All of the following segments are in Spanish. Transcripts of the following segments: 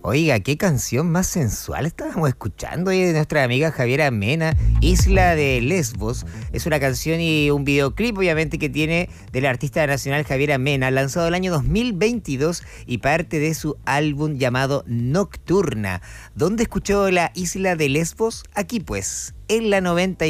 Oiga, qué canción más sensual estábamos escuchando ahí de nuestra amiga Javiera Mena, Isla de Lesbos. Es una canción y un videoclip, obviamente, que tiene de la artista nacional Javiera Mena, lanzado el año 2022 y parte de su álbum llamado Nocturna. ¿Dónde escuchó la Isla de Lesbos? Aquí pues, en la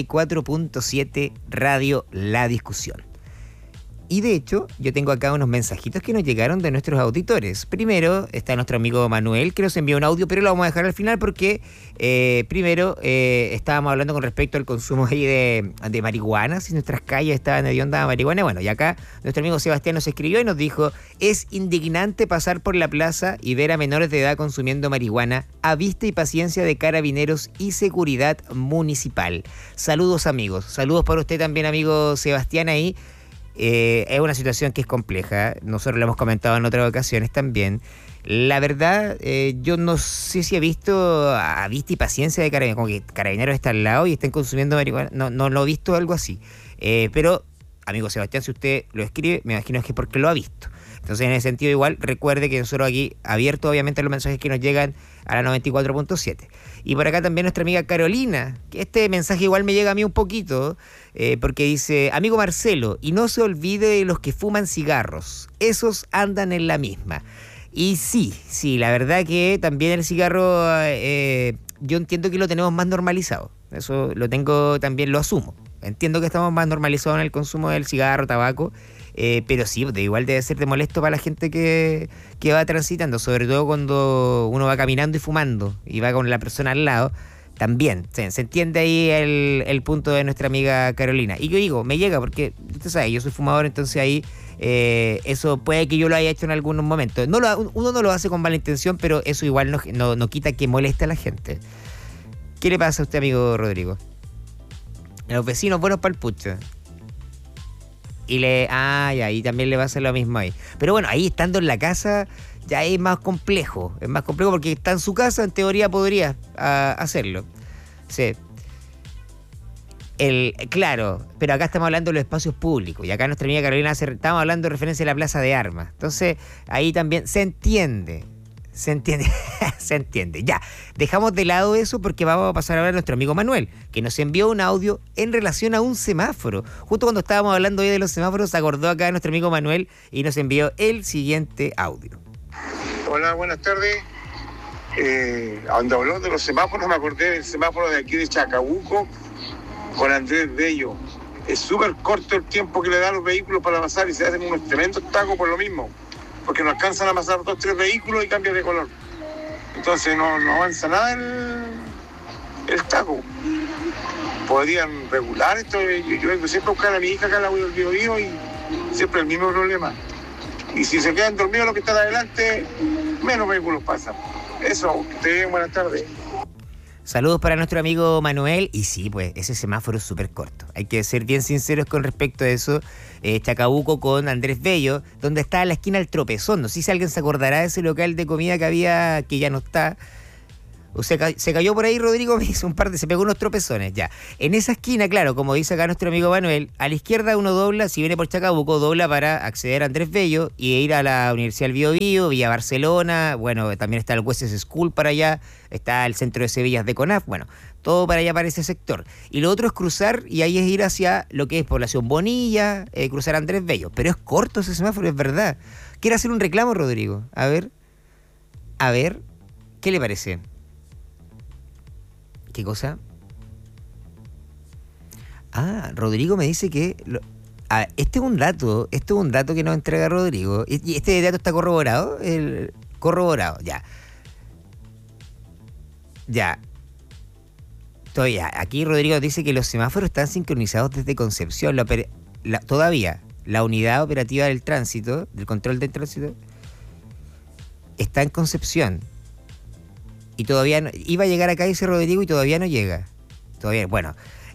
94.7 Radio La Discusión. Y de hecho, yo tengo acá unos mensajitos que nos llegaron de nuestros auditores. Primero está nuestro amigo Manuel, que nos envió un audio, pero lo vamos a dejar al final porque primero estábamos hablando con respecto al consumo ahí de marihuana, si nuestras calles estaban hediondas de marihuana. Bueno, y acá nuestro amigo Sebastián nos escribió y nos dijo: es indignante pasar por la plaza y ver a menores de edad consumiendo marihuana a vista y paciencia de carabineros y seguridad municipal. Saludos, amigos. Saludos para usted también, amigo Sebastián, ahí. Es una situación que es compleja, nosotros lo hemos comentado en otras ocasiones también. La verdad, yo no sé si he visto a vista y paciencia de carabineros, como que carabineros está al lado y estén consumiendo marihuana, no lo he visto algo así. Pero, amigo Sebastián, si usted lo escribe, me imagino que es porque lo ha visto. Entonces, en ese sentido, igual, recuerde que nosotros aquí, abierto obviamente a los mensajes que nos llegan a la 94.7. Y por acá también nuestra amiga Carolina, que este mensaje igual me llega a mí un poquito, porque dice: amigo Marcelo, y no se olvide de los que fuman cigarros, esos andan en la misma. Y sí, la verdad que también el cigarro, yo entiendo que lo tenemos más normalizado, eso lo tengo, también lo asumo. Entiendo que estamos más normalizados en el consumo del cigarro, tabaco, pero sí, de igual debe ser de molesto para la gente que va transitando, sobre todo cuando uno va caminando y fumando y va con la persona al lado. También se entiende ahí el punto de nuestra amiga Carolina. Y yo digo, me llega porque, usted sabe, yo soy fumador, entonces ahí eso puede que yo lo haya hecho en algunos momentos. Uno no lo hace con mala intención, pero eso igual no quita que moleste a la gente. ¿Qué le pasa a usted, amigo Rodrigo? A los vecinos buenos para el pucho. Y ahí también le va a hacer lo mismo ahí. Pero bueno, ahí estando en la casa ya es más complejo. Es más complejo porque está en su casa, en teoría podría hacerlo. Sí. Claro, pero acá estamos hablando de los espacios públicos. Y acá nuestra amiga Carolina estamos hablando de referencia a la Plaza de Armas. Entonces, ahí también se entiende. Se entiende. Ya, dejamos de lado eso porque vamos a pasar ahora a nuestro amigo Manuel, que nos envió un audio en relación a un semáforo. Justo cuando estábamos hablando hoy de los semáforos, se acordó acá nuestro amigo Manuel y nos envió el siguiente audio. Hola, buenas tardes. Cuando habló de los semáforos, me acordé del semáforo de aquí de Chacabuco con Andrés Bello. Es súper corto el tiempo que le dan los vehículos para pasar y se hacen unos tremendos tacos por lo mismo, porque no alcanzan a pasar 2 o 3 vehículos y cambian de color. Entonces no avanza nada el taco. Podrían regular esto. Yo vengo siempre a buscar a mi hija acá en la Biobío y siempre el mismo problema. Y si se quedan dormidos los que están adelante, menos vehículos pasan. Eso, que te den buenas tardes. Saludos para nuestro amigo Manuel. Y sí, pues ese semáforo es súper corto. Hay que ser bien sinceros con respecto a eso. Chacabuco con Andrés Bello, donde está a la esquina El Tropezón. No sé si alguien se acordará de ese local de comida que había, que ya no está. O sea, se cayó por ahí, Rodrigo, me hizo se pegó unos tropezones, ya. En esa esquina, claro, como dice acá nuestro amigo Manuel, a la izquierda uno dobla, si viene por Chacabuco, dobla para acceder a Andrés Bello y ir a la Universidad del Biobío, Villa Barcelona, bueno, también está el West School para allá, está el Centro de Sevillas de CONAF, bueno, todo para allá, para ese sector. Y lo otro es cruzar, y ahí es ir hacia lo que es Población Bonilla, cruzar Andrés Bello. Pero es corto ese semáforo, es verdad. ¿Quiere hacer un reclamo, Rodrigo? A ver, ¿qué le parece? ¿Qué cosa? Rodrigo me dice que... este es un dato que nos entrega Rodrigo. ¿Y este dato está corroborado? Corroborado, ya. Aquí Rodrigo dice que los semáforos están sincronizados desde Concepción. Todavía, la unidad operativa del tránsito, del control del tránsito, está en Concepción. Y todavía no, iba a llegar acá, dice Rodrigo, y todavía no llega. Bueno,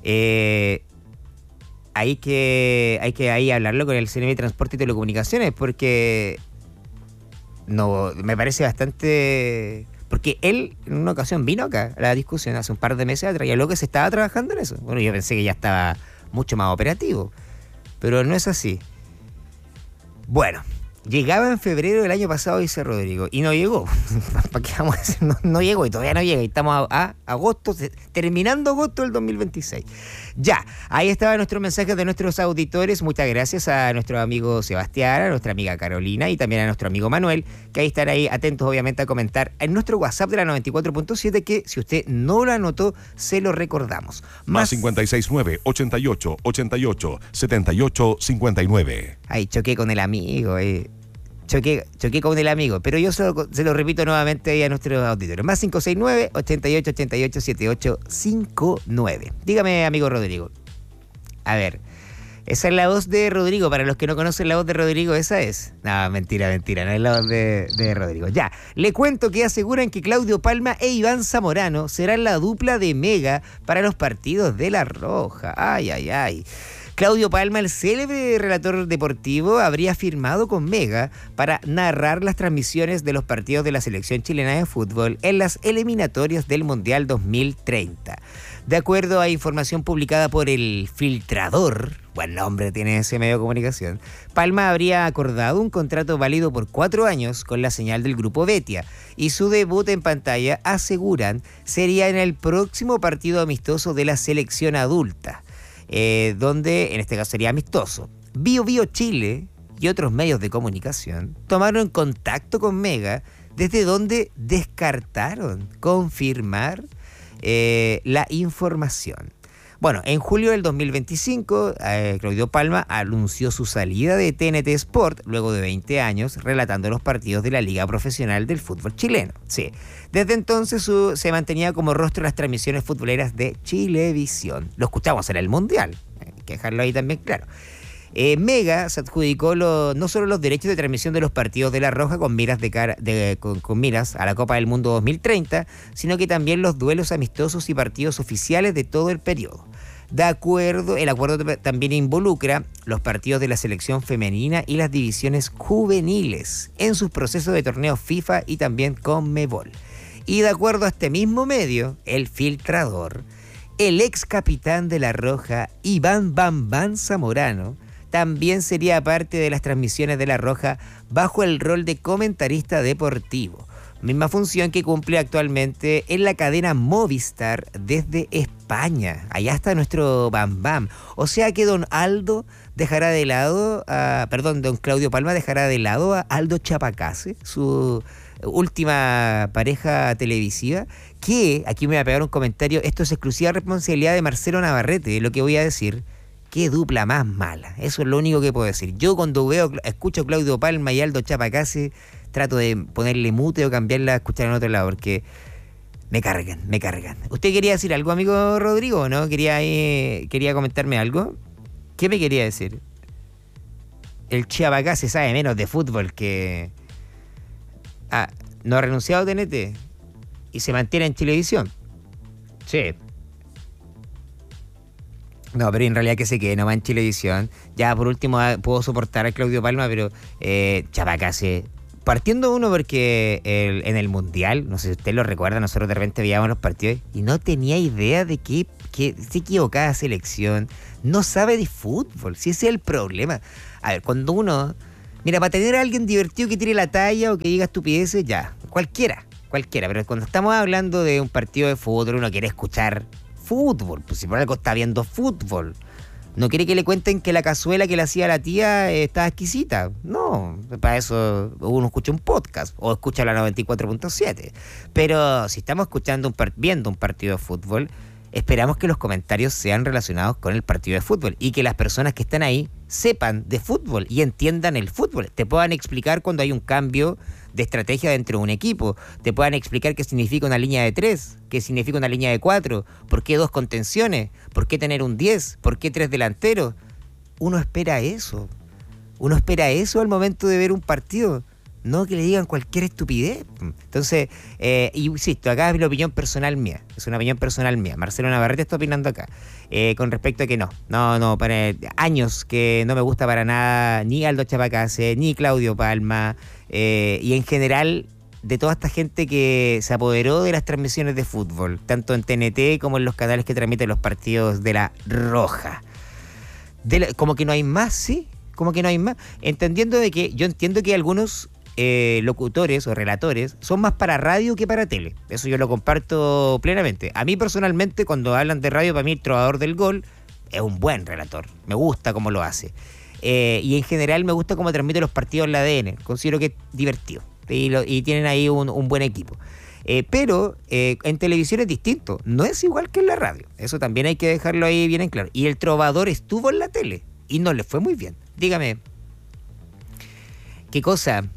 hay que ahí hablarlo con el CNV de Transporte y Telecomunicaciones, porque no me parece bastante... Porque él en una ocasión vino acá a la discusión hace un par de meses atrás y habló que se estaba trabajando en eso. Bueno, yo pensé que ya estaba mucho más operativo, pero no es así. Bueno, Llegaba en febrero del año pasado, dice Rodrigo, y no llegó. ¿Para qué vamos a decir? No llegó y todavía no llega. Y estamos a agosto, terminando agosto del 2026. Ya, ahí estaba nuestro mensaje de nuestros auditores. Muchas gracias a nuestro amigo Sebastián, a nuestra amiga Carolina y también a nuestro amigo Manuel, que ahí están ahí atentos obviamente a comentar en nuestro WhatsApp de la 94.7, que si usted no lo anotó, se lo recordamos. Más 569 88 88 78 59. Ahí choqué con el amigo, Choqué con el amigo, pero yo se lo repito nuevamente ahí a nuestros auditores. Más 569 88 88 78 59. Dígame, amigo Rodrigo. A ver, esa es la voz de Rodrigo. Para los que no conocen la voz de Rodrigo, esa es. No, mentira, no es la voz de Rodrigo. Ya, le cuento que aseguran que Claudio Palma e Iván Zamorano serán la dupla de Mega para los partidos de La Roja. Ay. Claudio Palma, el célebre relator deportivo, habría firmado con Mega para narrar las transmisiones de los partidos de la selección chilena de fútbol en las eliminatorias del Mundial 2030. De acuerdo a información publicada por El Filtrador, buen nombre tiene ese medio de comunicación, Palma habría acordado un contrato válido por 4 años con la señal del Grupo Betia y su debut en pantalla, aseguran, sería en el próximo partido amistoso de la selección adulta. Donde en este caso sería amistoso. Bio Chile y otros medios de comunicación tomaron contacto con Mega, desde donde descartaron confirmar la información. Bueno, en julio del 2025, Claudio Palma anunció su salida de TNT Sport luego de 20 años relatando los partidos de la Liga Profesional del Fútbol Chileno. Sí, desde entonces se mantenía como rostro las transmisiones futboleras de Chilevisión. Lo escuchamos en el Mundial, hay que dejarlo ahí también claro. Mega se adjudicó no solo los derechos de transmisión de los partidos de La Roja con miras con miras a la Copa del Mundo 2030, sino que también los duelos amistosos y partidos oficiales de todo el periodo. El acuerdo también involucra los partidos de la selección femenina y las divisiones juveniles en sus procesos de torneos FIFA y también Conmebol. Y de acuerdo a este mismo medio, El Filtrador, el ex capitán de La Roja, Iván Bambán Zamorano, también sería parte de las transmisiones de La Roja bajo el rol de comentarista deportivo. Misma función que cumple actualmente en la cadena Movistar desde España. Allá está nuestro Bam Bam. O sea que don Claudio Palma dejará de lado a Aldo Chapacase, su última pareja televisiva, que, aquí me va a pegar un comentario, esto es exclusiva responsabilidad de Marcelo Navarrete, lo que voy a decir. Qué dupla más mala, eso es lo único que puedo decir. Yo cuando escucho a Claudio Palma y Aldo Chapacase, trato de ponerle mute o cambiarla a escuchar en otro lado, porque me cargan. ¿Usted quería decir algo, amigo Rodrigo, o no? ¿Quería comentarme algo? ¿Qué me quería decir? El Chapacase sabe menos de fútbol que... ¿no ha renunciado a TNT? ¿Y se mantiene en Chilevisión? Sí. No, pero en realidad que se quede nomás en Chilevisión. Ya por último puedo soportar a Claudio Palma, pero Chapacase... Partiendo uno porque en el Mundial, no sé si usted lo recuerda, nosotros de repente veíamos los partidos y no tenía idea de que se equivocaba selección. No sabe de fútbol, si ese es el problema. A ver, cuando uno... Mira, para tener a alguien divertido que tire la talla o que diga estupideces, ya, cualquiera. Pero cuando estamos hablando de un partido de fútbol, uno quiere escuchar fútbol, pues si por algo está viendo fútbol. No quiere que le cuenten que la cazuela que le hacía la tía está exquisita. No, para eso uno escucha un podcast o escucha la 94.7. Pero si estamos viendo un partido de fútbol, esperamos que los comentarios sean relacionados con el partido de fútbol y que las personas que están ahí sepan de fútbol y entiendan el fútbol. Te puedan explicar cuando hay un cambio de estrategia dentro de un equipo. Te puedan explicar qué significa una línea de 3, qué significa una línea de 4, por qué 2 contenciones, por qué tener un 10, por qué 3 delanteros. Uno espera eso. Uno espera eso al momento de ver un partido. No que le digan cualquier estupidez. Entonces, insisto, acá es la opinión personal mía. Es una opinión personal mía. Marcelo Navarrete está opinando acá. Con respecto a que no, para años que no me gusta para nada ni Aldo Chapacase, ni Claudio Palma, y en general de toda esta gente que se apoderó de las transmisiones de fútbol, tanto en TNT como en los canales que transmiten los partidos de La Roja. Como que no hay más, ¿sí? como que no hay más. Entendiendo de que yo entiendo que algunos locutores o relatores son más para radio que para tele. Eso yo lo comparto plenamente. A mí personalmente, cuando hablan de radio, para mí el Trovador del Gol es un buen relator. Me gusta cómo lo hace. Y en general me gusta cómo transmite los partidos en la ADN. Considero que es divertido. Y tienen ahí un buen equipo. Pero en televisión es distinto. No es igual que en la radio. Eso también hay que dejarlo ahí bien en claro. Y el Trovador estuvo en la tele y no le fue muy bien. Dígame. ¿Qué cosa?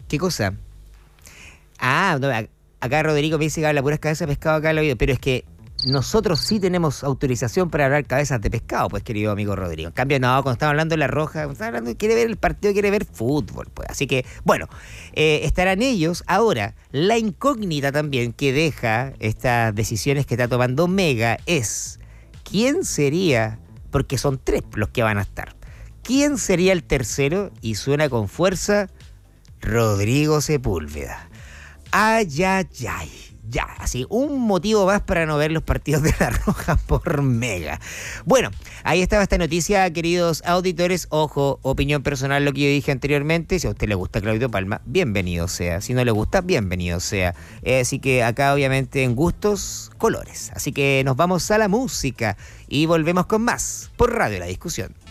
Ah, no, acá Rodrigo me dice que habla puras cabezas de pescado acá al oído, pero es que nosotros sí tenemos autorización para hablar cabezas de pescado, pues, querido amigo Rodrigo. En cambio, no, cuando estamos hablando de La Roja, cuando estamos hablando, quiere ver el partido, quiere ver fútbol, pues. Así que, bueno, estarán ellos. Ahora, la incógnita también que deja estas decisiones que está tomando Mega es, ¿quién sería? Porque son 3 los que van a estar. ¿Quién sería el tercero? Y suena con fuerza Rodrigo Sepúlveda. Ay. Ya, así, un motivo más para no ver los partidos de La Roja por Mega. Bueno, ahí estaba esta noticia, queridos auditores. Ojo, opinión personal, lo que yo dije anteriormente. Si a usted le gusta Claudio Palma, bienvenido sea. Si no le gusta, bienvenido sea. Así que acá, obviamente, en gustos, colores. Así que nos vamos a la música y volvemos con más por Radio La Discusión.